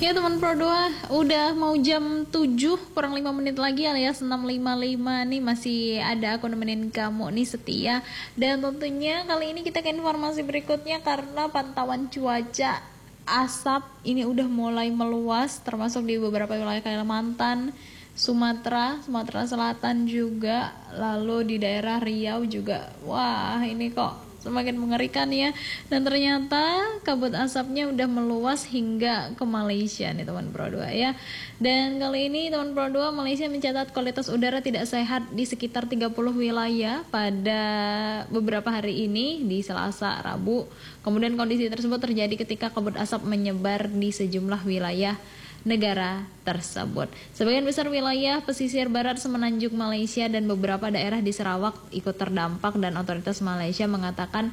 Ya teman Pro 2, udah mau jam 7 kurang 5 menit lagi alias 6.55 nih, masih ada aku nemenin kamu nih setia. Dan tentunya kali ini kita ke informasi berikutnya karena pantauan cuaca asap ini udah mulai meluas termasuk di beberapa wilayah Kalimantan, Sumatera Selatan juga, lalu di daerah Riau juga. Wah, ini kok semakin mengerikan ya. Dan ternyata kabut asapnya udah meluas hingga ke Malaysia nih teman Pro 2 ya. Dan kali ini teman Pro 2, Malaysia mencatat kualitas udara tidak sehat di sekitar 30 wilayah pada beberapa hari ini di Selasa, Rabu. Kemudian kondisi tersebut terjadi ketika kabut asap menyebar di sejumlah wilayah negara tersebut. Sebagian besar wilayah pesisir barat semenanjung Malaysia dan beberapa daerah di Sarawak ikut terdampak, dan otoritas Malaysia mengatakan